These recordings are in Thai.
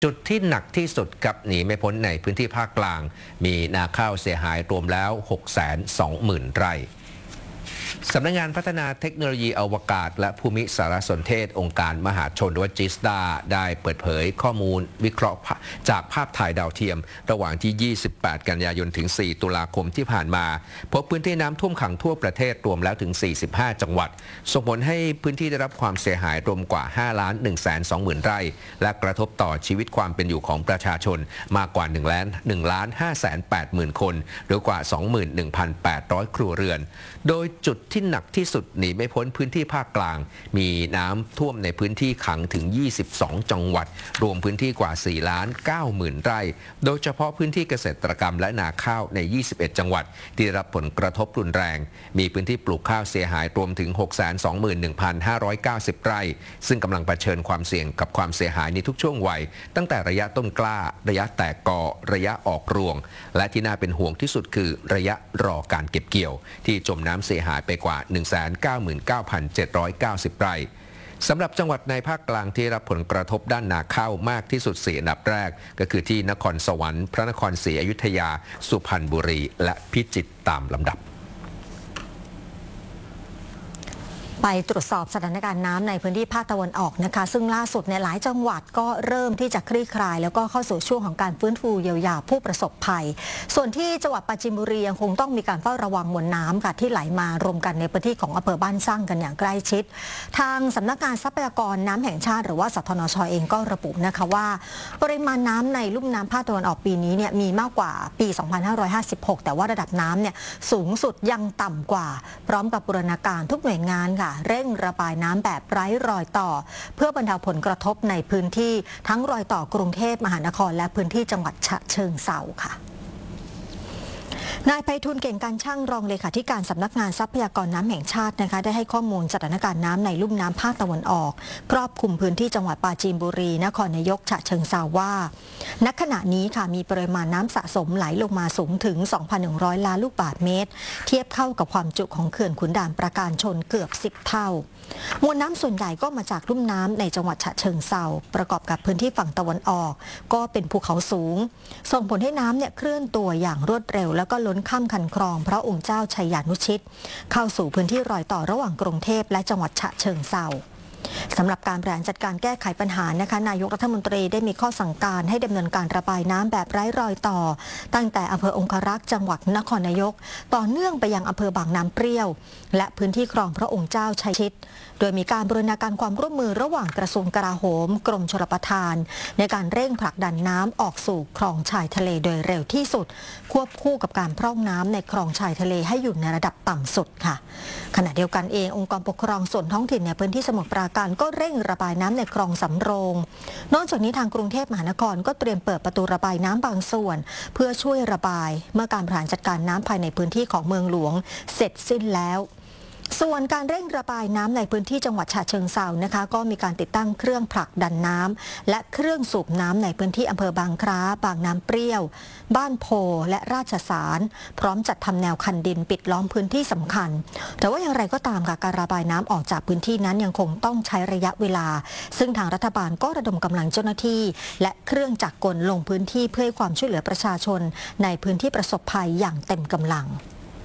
จุดที่หนักที่สุดกับหนีไม่พ้นในพื้นที่ภาคกลางมีนาข้าวเสียหายรวมแล้ว 620,000 ไร่สำนักงานพัฒนาเทคโนโลยีอวกาศและภูมิสารสนเทศองค์การมหาชนหรือว่าจิสดาได้เปิดเผยข้อมูลวิเคราะห์จากภาพถ่ายดาวเทียมระหว่างที่ 28 กันยายนถึง 4 ตุลาคมที่ผ่านมาพบพื้นที่น้ำท่วมขังทั่วประเทศรวมแล้วถึง 45 จังหวัดส่งผลให้พื้นที่ได้รับความเสียหายรวมกว่า 5,120,000 ไร่และกระทบต่อชีวิตความเป็นอยู่ของประชาชนมากกว่า 1,580,000 คนหรือกว่า 21,800 ครัวเรือนโดยจุดที่หนักที่สุดหนีไม่พ้นพื้นที่ภาคกลางมีน้ำท่วมในพื้นที่ขังถึง 22 จังหวัดรวมพื้นที่กว่า 4,90,000 ไร่โดยเฉพาะพื้นที่เกษตรกรรมและนาข้าวใน 21 จังหวัดที่ได้รับผลกระทบรุนแรงมีพื้นที่ปลูกข้าวเสียหายรวมถึง 621,590 ไร่ซึ่งกำลังเผชิญความเสี่ยงกับความเสียหายในทุกช่วงวัยตั้งแต่ระยะต้นกล้าระยะแตกกอระยะออกรวงและที่น่าเป็นห่วงที่สุดคือระยะรอการเก็บเกี่ยวที่จมน้ำเสียหายไปกว่า 199,790 ไร่สำหรับจังหวัดในภาคกลางที่รับผลกระทบด้านนาข้าวมากที่สุด4 อันดับแรกก็คือที่นครสวรรค์พระนครศรีอยุธยาสุพรรณบุรีและพิจิตรตามลำดับไปตรวจสอบสถานการณ์น้ำในพื้นที่ภาคตะวันออกนะคะซึ่งล่าสุดในหลายจังหวัดก็เริ่มที่จะคลี่คลายแล้วก็เข้าสู่ช่วงของการฟื้นฟูเยียวยาผู้ประสบภัยส่วนที่จังหวัดปราจีนบุรียังคงต้องมีการเฝ้าระวังมวลน้ำค่ะที่ไหลมารวมกันในพื้นที่ของอำเภอบ้านสร้างกันอย่างใกล้ชิดทางสำนักงานทรัพยากรน้ำแห่งชาติหรือว่าสทนช.เองก็ระบุนะคะว่าปริมาณน้ำในลุ่มน้ำภาคตะวันออกปีนี้เนี่ยมีมากกว่าปี 2556 แต่ว่าระดับน้ำเนี่ยสูงสุดยังต่ำกว่าพร้อมกับบูรณาการทุกหน่วยงานค่ะเร่งระบายน้ำแบบไร้รอยต่อเพื่อบรรเทาผลกระทบในพื้นที่ทั้งรอยต่อกรุงเทพมหานครและพื้นที่จังหวัดฉะเชิงเทราค่ะนายไพฑูรย์เก่งการช่างรองเลขาธิการสำนักงานทรัพยากรน้ำแห่งชาตินะคะได้ให้ข้อมูลสถานการณ์น้ำในลุ่มน้ำภาคตะวันออกครอบคลุมพื้นที่จังหวัดปราจีนบุรีนครนายกฉะเชิงเทราว่าณขณะนี้ค่ะมีปริมาณน้ำสะสมไหลลงมาสูงถึง 2,100 ล้านลูกบาศก์เมตรเทียบเท่ากับความจุของเขื่อนขุนด่านประการชนเกือบ10 เท่ามวลน้ำส่วนใหญ่ก็มาจากลุ่มน้ำในจังหวัดฉะเชิงเทราประกอบกับพื้นที่ฝั่งตะวันออกก็เป็นภูเขาสูงส่งผลให้น้ำเนี่ยเคลื่อนตัวอย่างรวดเร็วแล้วก็ล้นข้ามคันคลองพระองค์เจ้าชัยยานุชิตเข้าสู่พื้นที่รอยต่อระหว่างกรุงเทพและจังหวัดฉะเชิงเทราสำหรับการบริหารจัดการแก้ไขปัญหานะคะนายกรัฐมนตรีได้มีข้อสั่งการให้ดำเนินการระบายน้ำแบบไร้รอยต่อตั้งแต่อำเภอองครักษ์จังหวัดนครนายกต่อเนื่องไปยังอำเภอบางน้ำเปรี้ยวและพื้นที่คลองพระองค์เจ้าชัยชิตโดยมีการบูรณาการความร่วมมือระหว่างกระทรวงกลาโหมกรมชลประทานในการเร่งผลักดันน้ำออกสู่คลองชายทะเลโดยเร็วที่สุดควบคู่กับการพร่องน้ำในคลองชายทะเลให้อยู่ในระดับต่ำสุดค่ะขณะเดียวกันเององค์กรปกครองส่วนท้องถิ่นในพื้นที่สมุทรปราการก็เร่งระบายน้ำในคลองสำโรงนอกจากนี้ทางกรุงเทพมหานครก็เตรียมเปิดประตูระบายน้ำบางส่วนเพื่อช่วยระบายเมื่อการบริหารจัดการน้ำภายในพื้นที่ของเมืองหลวงเสร็จสิ้นแล้วส่วนการเร่งระบายน้ำในพื้นที่จังหวัดฉะเชิงเทรานะคะก็มีการติดตั้งเครื่องผลักดันน้ำและเครื่องสูบน้ำในพื้นที่อำเภอบางคล้าบางน้ำเปรี้ยวบ้านโพและราชสารพร้อมจัดทำแนวคันดินปิดล้อมพื้นที่สำคัญแต่ว่าอย่างไรก็ตามค่ะการระบายน้ำออกจากพื้นที่นั้นยังคงต้องใช้ระยะเวลาซึ่งทางรัฐบาลก็ระดมกำลังเจ้าหน้าที่และเครื่องจักรกลลงพื้นที่เพื่อให้ความช่วยเหลือประชาชนในพื้นที่ประสบภัยอย่างเต็มกำลัง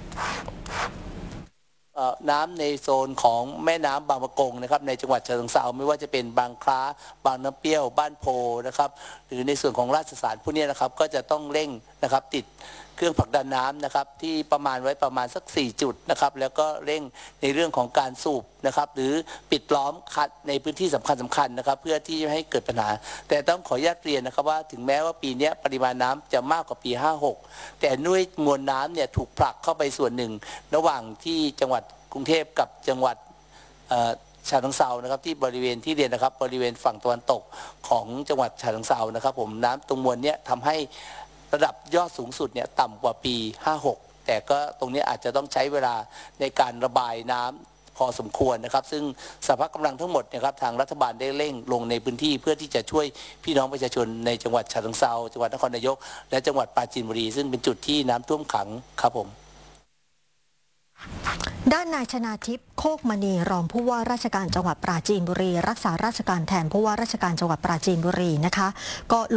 น้ำในโซนของแม่น้ำบางปะกงนะครับในจังหวัดฉะเชิงเทราไม่ว่าจะเป็นบางคล้าบางน้ำเปรี้ยวบ้านโพนะครับหรือในส่วนของราชสารพวกนี้นะครับก็จะต้องเร่งนะครับติดเครื่องผลักดันน้ำนะครับที่ประมาณไว้ประมาณสัก4 จุดนะครับแล้วก็เร่งในเรื่องของการสูบนะครับหรือปิดล้อมคัดในพื้นที่สำคัญนะครับเพื่อที่จะให้เกิดปัญหาแต่ต้องขออนุญาตเรียนนะครับว่าถึงแม้ว่าปีนี้ปริมาณน้ำจะมากกว่าปี56แต่ด้วยมวลน้ำเนี่ยถูกผลักเข้าไปส่วนหนึ่งระหว่างที่จังหวัดกรุงเทพกับจังหวัดฉะเชิงเทรานะครับที่บริเวณที่เรียนนะครับบริเวณฝั่งตะวันตกของจังหวัดฉะเชิงเทรานะครับผมน้ำตรงมวลนี้ทำให้ระดับยอดสูงสุดเนี่ยต่ำกว่าปี56แต่ก็ตรงนี้อาจจะต้องใช้เวลาในการระบายน้ำพอสมควรนะครับซึ่งสภาพกำลังทั้งหมดนะครับทางรัฐบาลได้เร่งลงในพื้นที่เพื่อที่จะช่วยพี่น้องประชาชนในจังหวัดฉะเชิงเทราจังหวัดนครนายกและจังหวัดปราจีนบุรีซึ่งเป็นจุดที่น้ำท่วมขังครับผมด้านนายชนาทิพย์โคกมณีรองผู้ว่าราชการจังหวัดปราจีนบุรีรักษาราชการแทนผู้ว่าราชการจังหวัดปราจีนบุรีนะคะก็